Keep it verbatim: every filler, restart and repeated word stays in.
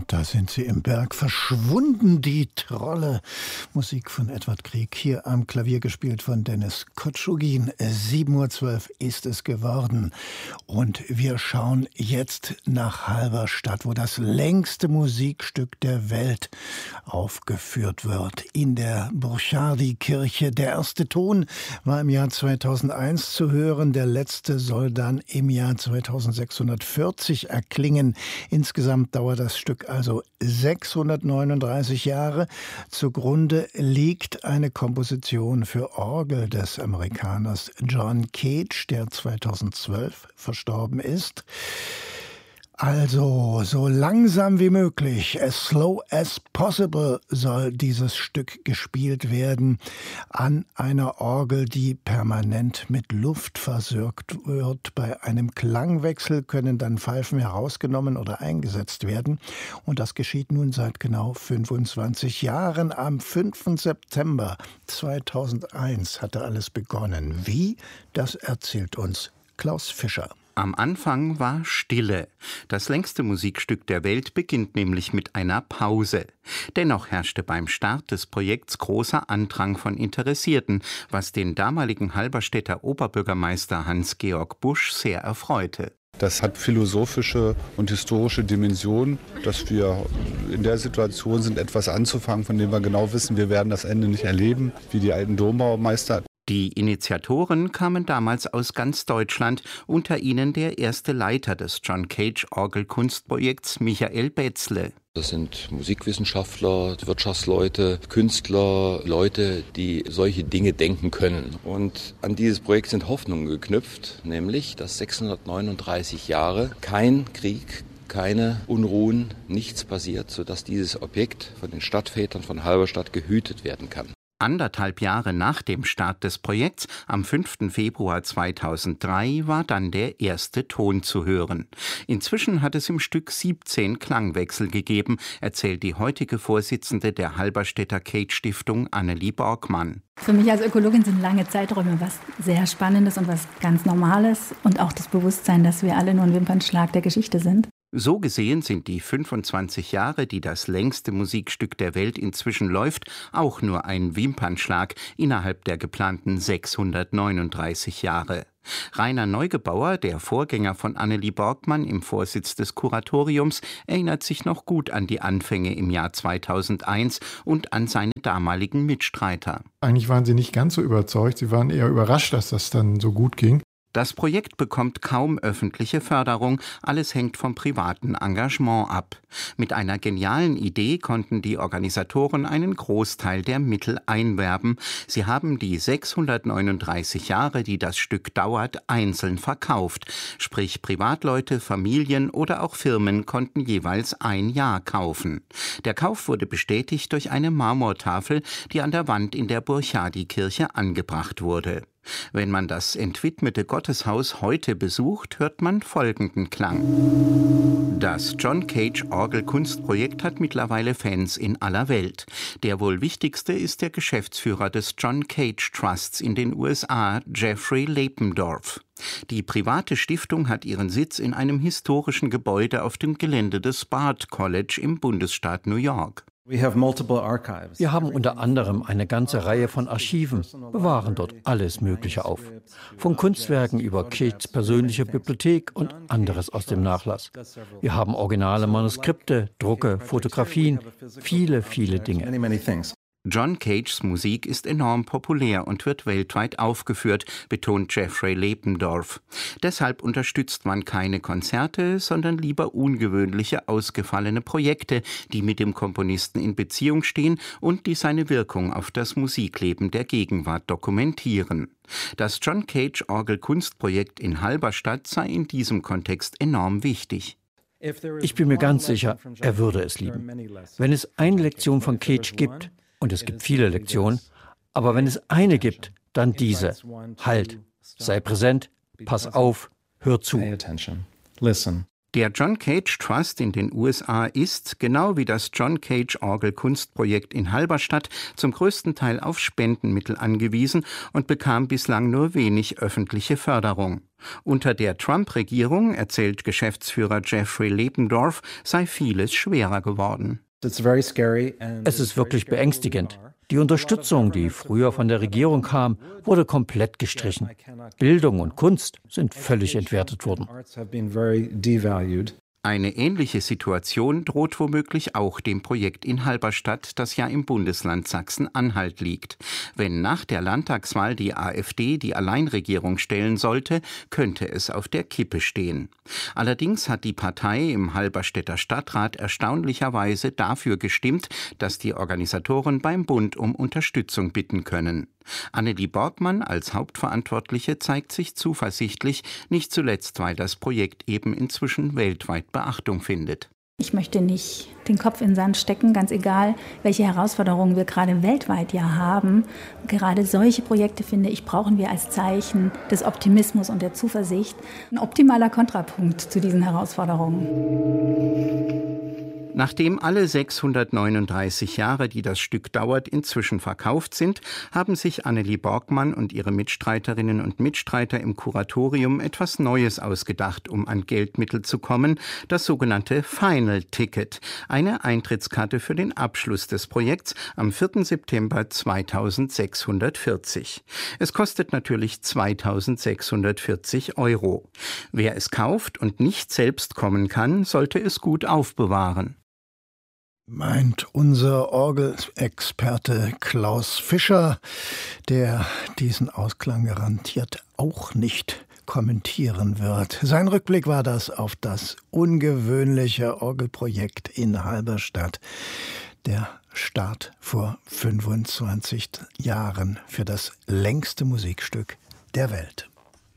Da sind sie im Berg verschwunden, die Trolle. Musik von Edward Grieg, hier am Klavier gespielt von Dennis Kotschugin. sieben Uhr zwölf ist es geworden. Und wir schauen jetzt nach Halberstadt, wo das längste Musikstück der Welt aufgeführt wird. In der Burchardi-Kirche. Der erste Ton war im Jahr zweitausendeins zu hören. Der letzte soll dann im Jahr zweitausendsechshundertvierzig erklingen. Insgesamt dauert das Stück also sechshundertneununddreißig Jahre. Zugrunde liegt eine Komposition für Orgel des Amerikaners John Cage, der zweitausendzwölf verstorben ist. Also, so langsam wie möglich, as slow as possible, soll dieses Stück gespielt werden an einer Orgel, die permanent mit Luft versorgt wird. Bei einem Klangwechsel können dann Pfeifen herausgenommen oder eingesetzt werden. Und das geschieht nun seit genau fünfundzwanzig Jahren. Am fünften September zweitausendeins hatte alles begonnen. Wie? Das erzählt uns Klaus Fischer. Am Anfang war Stille. Das längste Musikstück der Welt beginnt nämlich mit einer Pause. Dennoch herrschte beim Start des Projekts großer Andrang von Interessierten, was den damaligen Halberstädter Oberbürgermeister Hans-Georg Busch sehr erfreute. Das hat philosophische und historische Dimensionen, dass wir in der Situation sind, etwas anzufangen, von dem wir genau wissen, wir werden das Ende nicht erleben, wie die alten Dombaumeister. Die Initiatoren kamen damals aus ganz Deutschland, unter ihnen der erste Leiter des John Cage Orgelkunstprojekts, Michael Betzle. Das sind Musikwissenschaftler, Wirtschaftsleute, Künstler, Leute, die solche Dinge denken können. Und an dieses Projekt sind Hoffnungen geknüpft, nämlich, dass sechshundertneununddreißig Jahre kein Krieg, keine Unruhen, nichts passiert, sodass dieses Objekt von den Stadtvätern von Halberstadt gehütet werden kann. Anderthalb Jahre nach dem Start des Projekts, am fünften Februar zweitausenddrei, war dann der erste Ton zu hören. Inzwischen hat es im Stück siebzehn Klangwechsel gegeben, erzählt die heutige Vorsitzende der Halberstädter Cage-Stiftung Annelie Borgmann. Für mich als Ökologin sind lange Zeiträume was sehr Spannendes und was ganz Normales und auch das Bewusstsein, dass wir alle nur ein Wimpernschlag der Geschichte sind. So gesehen sind die fünfundzwanzig Jahre, die das längste Musikstück der Welt inzwischen läuft, auch nur ein Wimpernschlag innerhalb der geplanten sechshundertneununddreißig Jahre. Rainer Neugebauer, der Vorgänger von Annelie Borgmann im Vorsitz des Kuratoriums, erinnert sich noch gut an die Anfänge im Jahr zweitausendeins und an seine damaligen Mitstreiter. Eigentlich waren sie nicht ganz so überzeugt, sie waren eher überrascht, dass das dann so gut ging. Das Projekt bekommt kaum öffentliche Förderung, alles hängt vom privaten Engagement ab. Mit einer genialen Idee konnten die Organisatoren einen Großteil der Mittel einwerben. Sie haben die sechshundertneununddreißig Jahre, die das Stück dauert, einzeln verkauft. Sprich, Privatleute, Familien oder auch Firmen konnten jeweils ein Jahr kaufen. Der Kauf wurde bestätigt durch eine Marmortafel, die an der Wand in der Burchardi-Kirche angebracht wurde. Wenn man das entwidmete Gotteshaus heute besucht, hört man folgenden Klang. Das John Cage Orgelkunstprojekt hat mittlerweile Fans in aller Welt. Der wohl wichtigste ist der Geschäftsführer des John Cage Trusts in den U S A, Jeffrey Lependorf. Die private Stiftung hat ihren Sitz in einem historischen Gebäude auf dem Gelände des Bard College im Bundesstaat New York. Wir haben unter anderem eine ganze Reihe von Archiven, bewahren dort alles Mögliche auf. Von Kunstwerken über Cages persönliche Bibliothek und anderes aus dem Nachlass. Wir haben originale Manuskripte, Drucke, Fotografien, viele, viele Dinge. John Cages Musik ist enorm populär und wird weltweit aufgeführt, betont Jeffrey Lependorf. Deshalb unterstützt man keine Konzerte, sondern lieber ungewöhnliche, ausgefallene Projekte, die mit dem Komponisten in Beziehung stehen und die seine Wirkung auf das Musikleben der Gegenwart dokumentieren. Das John Cage Orgelkunstprojekt in Halberstadt sei in diesem Kontext enorm wichtig. Ich bin mir ganz sicher, er würde es lieben. Wenn es eine Lektion von Cage gibt, und es gibt viele Lektionen, aber wenn es eine gibt, dann diese. Halt, sei präsent, pass auf, hör zu. Der John Cage Trust in den U S A ist, genau wie das John Cage Orgelkunstprojekt in Halberstadt, zum größten Teil auf Spendenmittel angewiesen und bekam bislang nur wenig öffentliche Förderung. Unter der Trump-Regierung, erzählt Geschäftsführer Jeffrey Lebendorf, sei vieles schwerer geworden. Es ist wirklich beängstigend. Die Unterstützung, die früher von der Regierung kam, wurde komplett gestrichen. Bildung und Kunst sind völlig entwertet worden. Eine ähnliche Situation droht womöglich auch dem Projekt in Halberstadt, das ja im Bundesland Sachsen-Anhalt liegt. Wenn nach der Landtagswahl die AfD die Alleinregierung stellen sollte, könnte es auf der Kippe stehen. Allerdings hat die Partei im Halberstädter Stadtrat erstaunlicherweise dafür gestimmt, dass die Organisatoren beim Bund um Unterstützung bitten können. Annelie Borgmann als Hauptverantwortliche zeigt sich zuversichtlich, nicht zuletzt, weil das Projekt eben inzwischen weltweit Beachtung findet. Ich möchte nicht den Kopf in den Sand stecken, ganz egal, welche Herausforderungen wir gerade weltweit ja haben. Gerade solche Projekte, finde ich, brauchen wir als Zeichen des Optimismus und der Zuversicht. Ein optimaler Kontrapunkt zu diesen Herausforderungen. Nachdem alle sechshundertneununddreißig Jahre, die das Stück dauert, inzwischen verkauft sind, haben sich Annelie Borgmann und ihre Mitstreiterinnen und Mitstreiter im Kuratorium etwas Neues ausgedacht, um an Geldmittel zu kommen, das sogenannte Final Ticket, eine Eintrittskarte für den Abschluss des Projekts am vierten September zweitausendsechshundertvierzig. Es kostet natürlich zweitausendsechshundertvierzig Euro. Wer es kauft und nicht selbst kommen kann, sollte es gut aufbewahren. Meint unser Orgelexperte Klaus Fischer, der diesen Ausklang garantiert auch nicht kommentieren wird. Sein Rückblick war das auf das ungewöhnliche Orgelprojekt in Halberstadt. Der Start vor fünfundzwanzig Jahren für das längste Musikstück der Welt.